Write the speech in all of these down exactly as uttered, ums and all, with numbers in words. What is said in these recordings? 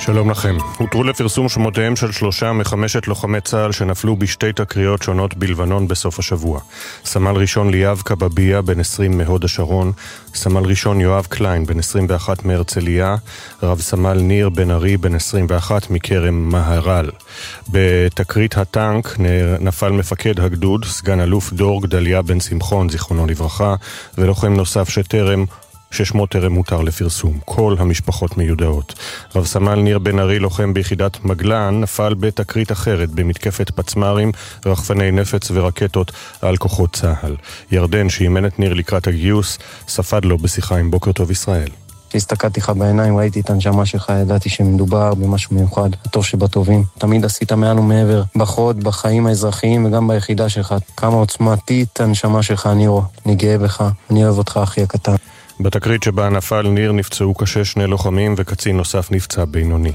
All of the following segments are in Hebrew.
שלום לכם. הותרו לפרסום שמותיהם של שלושה מחמשת לוחמי צה"ל שנפלו בשתי תקריות שונות בלבנון בסוף השבוע. סמל ראשון ליאב קבביה בן עשרים מהוד השרון, סמל ראשון יואב קליין בן עשרים ואחת מהרצליה, רב סמל ניר בן ארי בן עשרים ואחת מכרם מהר"ל. בתקרית הטנק נפל מפקד הגדוד, סגן אלוף דור גדליה בן שמחון זיכרונו לברכה, ולוחם נוסף שטרם ששמו טרם מותר לפרסום. כל המשפחות מיודעות. רב סמל ניר בן ארי, לוחם ביחידת מגלן, נפל בתקרית אחרת במתקפת פצמרים, רחפני נפץ ורקטות על כוחות צה"ל. ירדן, שאימן את ניר לקראת הגיוס, ספד לו בשיחה עם בוקר טוב ישראל. כשהסתכלתי לך בעיניים, ראיתי את הנשמה שלך, ידעתי שמדובר במשהו מיוחד, הטוב שבטובים. תמיד עשית מעל ומעבר, בחוד, בחיים האזרחיים וגם ביחידה שלך. כמה עוצמתית הנשמה שלך, נירו. אני גאה בך, אני אוהב אותך, אחי הקטן. בתקרית שבה נפל ניר נפצעו קשה שני לוחמים וקצין נוסף נפצע בינוני.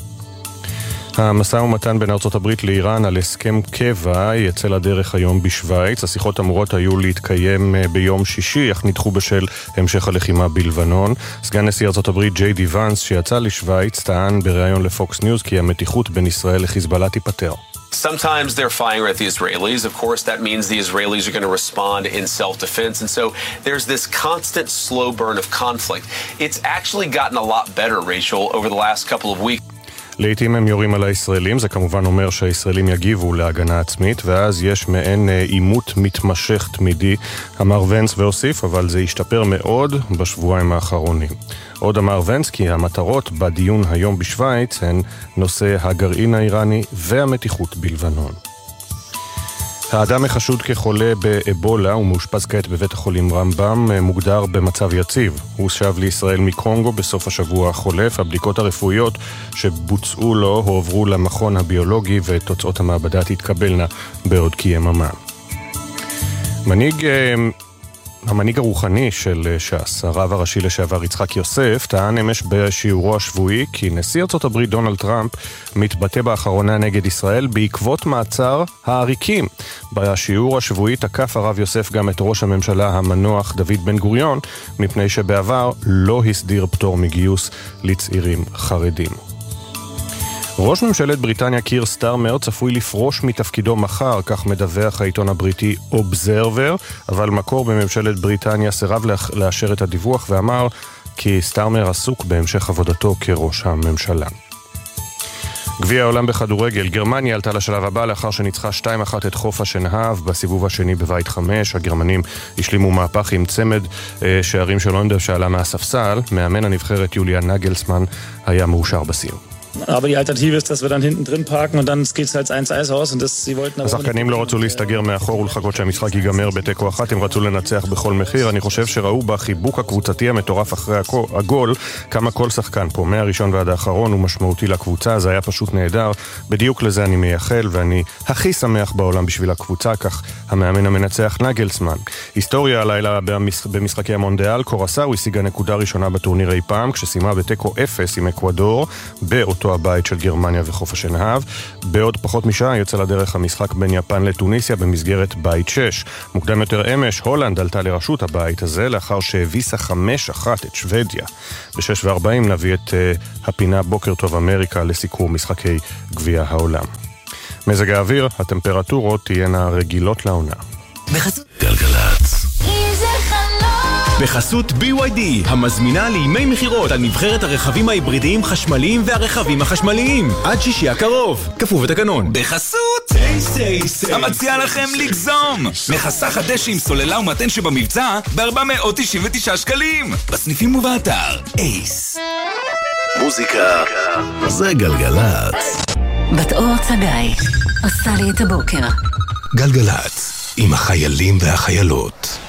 המשא ומתן בין ארצות הברית לאיראן על הסכם קבע יצא לדרך היום בשוויץ. השיחות אמורות היו להתקיים ביום שישי, אך נדחו בשל המשך הלחימה בלבנון. סגן נשיא ארצות הברית ג'יי די ונס שיצא לשוויץ טען בריאיון לפוקס ניוז כי המתיחות בין ישראל לחיזבאללה תיפתר. Sometimes they're firing at the Israelis. Of course, that means the Israelis are going to respond in self-defense. And so there's this constant slow burn of conflict. It's actually gotten a lot better, Rachel, over the last couple of weeks. לעתים הם יורים על הישראלים, זה כמובן אומר שהישראלים יגיבו להגנה עצמית, ואז יש מעין עימות מתמשך תמידי, אמר ונס והוסיף, אבל זה ישתפר מאוד בשבועיים האחרונים. עוד אמר ונס כי המטרות בדיון היום בשוויץ הן נושא הגרעין האיראני והמתיחות בלבנון. האדם החשוד כחולה באבולה ומאושפז כעת בבית החולים רמב"ם מוגדר במצב יציב. הוא שב לישראל מקונגו בסוף השבוע החולף. הבדיקות הרפואיות שבוצעו לו הועברו למכון הביולוגי ותוצאות המעבדה תתקבלנה בעוד כיממה. מנהיג... המנהיג הרוחני של ש"ס, הרב הראשי לשעבר יצחק יוסף, טען אמש בשיעורו השבועי כי נשיא ארצות הברית דונלד טראמפ מתבטא באחרונה נגד ישראל בעקבות מעצר העריקים. בשיעור השבועי תקף הרב יוסף גם את ראש הממשלה המנוח דוד בן גוריון, מפני שבעבר לא הסדיר פטור מגיוס לצעירים חרדים. ראש ממשלת בריטניה קיר סטארמר צפוי לפרוש מתפקידו מחר, כך מדווח העיתון הבריטי אובזרבר, אבל מקור בממשלת בריטניה סירב לאשר את הדיווח ואמר כי סטארמר עסוק בהמשך עבודתו כראש הממשלה. גביע העולם בכדורגל, גרמניה עלתה לשלב הבא לאחר שניצחה שתיים אחת את חוף השנהב בסיבוב השני בבית חמש. הגרמנים השלימו מהפך עם צמד שערים של הולנד שעלה מהספסל. מאמן הנבחרת יוליאן נגלסמן היה מאושר בסיום. Aber die Alternative ist, dass wir dann hinten drin parken und dann geht's halt eins eins aus und das sie wollten aber השחקנים לא רצו להסתגר מאחור ולחכות שהמשחק ייגמר בתיקו אחת, הם רצו לנצח בכל מחיר. אני חושב שראו בחיבוק הקבוצתי המטורף אחרי הגול כמה כל שחקן פה מהראשון ועד האחרון הוא משמעותי לקבוצה. זה היה פשוט נהדר, בדיוק לזה אני מייחל ואני הכי שמח בעולם בשביל הקבוצה, כך המאמן המנצח נגלסמן. היסטוריה הלילה במשחקי המונדיאל, קורסאו השיגה נקודה ראשונה בטורניר אי פעם כשסיימה בתיקו אפס עם אקוודור באותו הבית של גרמניה וחוף השנהב. בעוד פחות משעה יוצא לדרך המשחק בין יפן לטוניסיה במסגרת בית שש. מוקדם יותר אמש הולנד עלתה לרשות הבית הזה לאחר שהביסה חמש אחת את שוודיה. ב-שש וארבעים נביא את uh, הפינה בוקר טוב אמריקה לסיכום משחקי גביע העולם. מזג האוויר, הטמפרטורות תהיינה רגילות לעונה. בחסות גלגלצ בחסות בי וואי די, המזמינה לימי מחירות על נבחרת הרכבים ההיברידיים חשמליים והרכבים החשמליים עד שישי הקרוב, כפוף ותקנון. בחסות אייס, המציע לכם לגזום מחסך הדשא עם סוללה ומתן שבמבצע ב-ארבע מאות תשעים ותשעה שקלים בסניפים ובאתר אייס. מוזיקה זה גלגלצ. בת אור צגאי עושה לי את הבוקר. גלגלצ עם החיילים והחיילות.